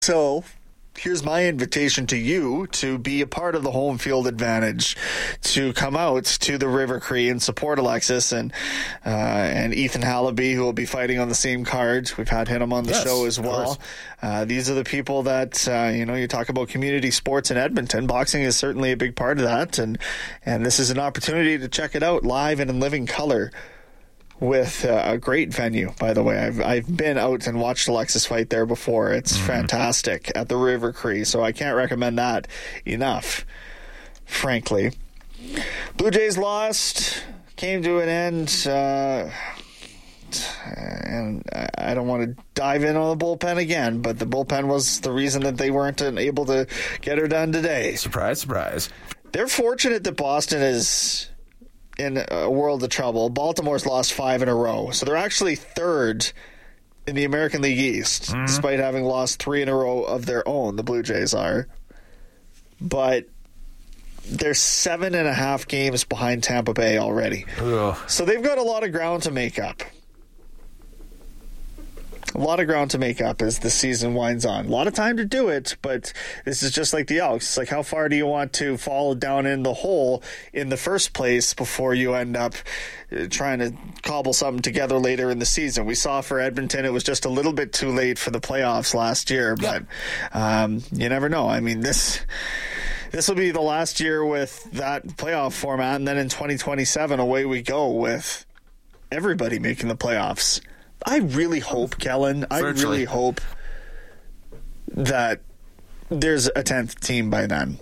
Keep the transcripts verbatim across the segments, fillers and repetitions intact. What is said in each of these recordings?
So here's my invitation to you to be a part of the home field advantage, to come out to the River Cree and support Alexis and uh, and Ethan Hallaby, who will be fighting on the same card. We've had him on the yes, show as well. Uh, these are the people that, uh, you know, you talk about community sports in Edmonton. Boxing is certainly a big part of that. And, and this is an opportunity to check it out live and in living color with uh, a great venue, by the way. I've I've been out and watched Alexis fight there before. It's mm-hmm. fantastic at the River Cree, so I can't recommend that enough, frankly. Blue Jays lost, came to an end, uh, and I don't want to dive in on the bullpen again, but the bullpen was the reason that they weren't able to get her done today. Surprise, surprise. They're fortunate that Boston is in a world of trouble. Baltimore's lost five in a row, so they're actually third in the American League East, mm-hmm. despite having lost three in a row of their own. The Blue Jays are, but they're seven and a half games behind Tampa Bay already. Ugh. So they've got a lot of ground to make up. A lot of ground to make up as the season winds on. A lot of time to do it, but this is just like the Elks. It's like, how far do you want to fall down in the hole in the first place before you end up trying to cobble something together later in the season? We saw for Edmonton, it was just a little bit too late for the playoffs last year, but yeah. um, you never know. I mean, this... This will be the last year with that playoff format, and then in twenty twenty-seven, away we go with everybody making the playoffs. I really hope, Kellen, I Virtually. really hope that there's a tenth team by then.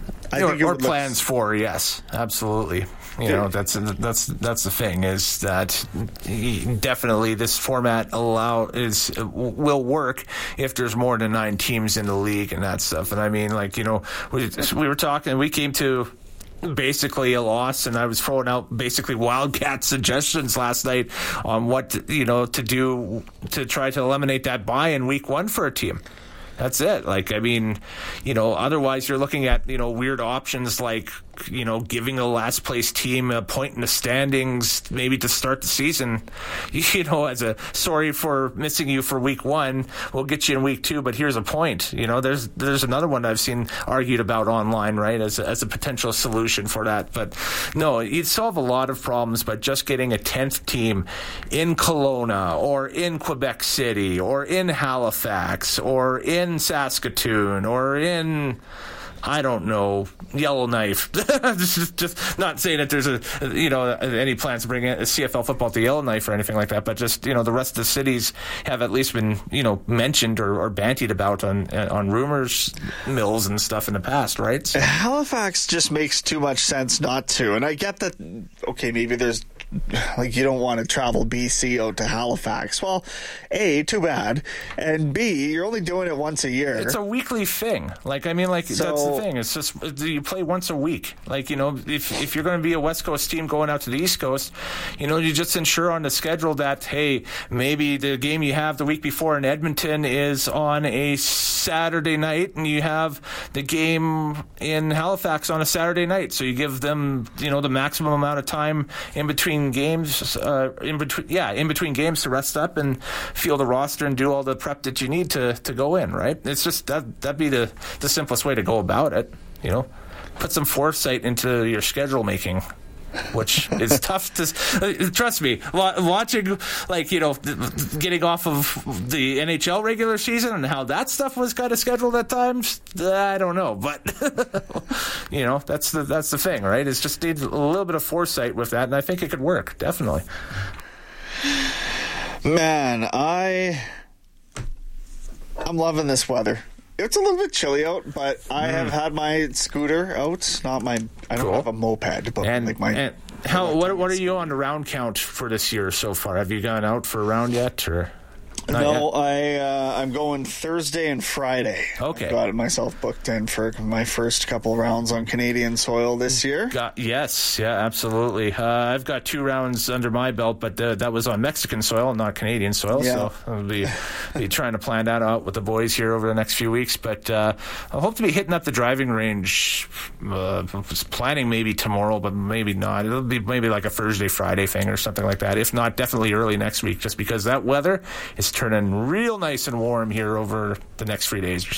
I or, think or plans look, for, yes, absolutely. You know, that's that's that's the thing, is that definitely this format allow is will work if there's more than nine teams in the league and that stuff. And I mean, like, you know, we we were talking, we came to basically a loss, and I was throwing out basically wildcat suggestions last night on what, you know, to do to try to eliminate that bye in week one for a team. That's it. Like, I mean, you know, otherwise you're looking at, you know, weird options like, you know, giving a last place team a point in the standings maybe to start the season, you know, as a sorry for missing you for week one, we'll get you in week two, but here's a point. You know, there's there's another one I've seen argued about online, right, as a, as a potential solution for that. But no, you'd solve a lot of problems by just getting a tenth team in Kelowna or in Quebec City or in Halifax or in Saskatoon or in, I don't know, Yellowknife. just, just not saying that there's a, you know, any plans to bring a C F L football to Yellowknife or anything like that, but just, you know, the rest of the cities have at least been, you know, mentioned or, or bantied about on on rumors mills and stuff in the past, right? So. Halifax just makes too much sense not to, and I get that. Okay, maybe there's, like, you don't want to travel B C out to Halifax. Well, A, too bad, and B, you're only doing it once a year. It's a weekly thing. Like, I mean, like, so, that's the thing. It's just, you play once a week. Like, you know, if if you're going to be a West Coast team going out to the East Coast, you know, you just ensure on the schedule that, hey, maybe the game you have the week before in Edmonton is on a Saturday night, and you have the game in Halifax on a Saturday night. So you give them, you know, the maximum amount of time in between games, uh, in between, yeah, in between games to rest up and feel the roster and do all the prep that you need to, to go in, right? It's just that that'd be the, the simplest way to go about it, you know? Put some foresight into your schedule making, which is tough to, trust me, watching, like, you know, getting off of the N H L regular season and how that stuff was kind of scheduled at times, I don't know, but, you know, that's the, that's the thing, right? It's just need a little bit of foresight with that, and I think it could work, definitely. Man, I, I'm loving this weather. It's a little bit chilly out, but I mm. have had my scooter out. Not my, I don't cool. have a moped, but and, like my. And how? What? What are you on the round count for this year so far? Have you gone out for a round yet, or? Not no, yet? I uh, I'm going Thursday and Friday. Okay, I got myself booked in for my first couple rounds on Canadian soil this year. Got, yes, yeah, absolutely. Uh, I've got two rounds under my belt, but uh, that was on Mexican soil, not Canadian soil. Yeah. So I'll be be trying to plan that out with the boys here over the next few weeks. But uh, I hope to be hitting up the driving range. Uh, I was planning maybe tomorrow, but maybe not. It'll be maybe like a Thursday, Friday thing or something like that. If not, definitely early next week, just because that weather is turning real nice and warm here over the next three days or